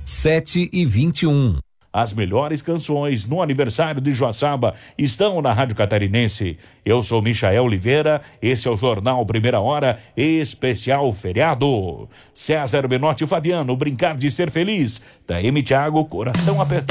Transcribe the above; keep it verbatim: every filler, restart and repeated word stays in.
sete e vinte e um. As melhores canções no aniversário de Joaçaba estão na Rádio Catarinense. Eu sou Michael Oliveira, esse é o Jornal Primeira Hora, especial feriado. César Benotti e Fabiano, Brincar de Ser Feliz. Da M. Thiago, Coração Apertado.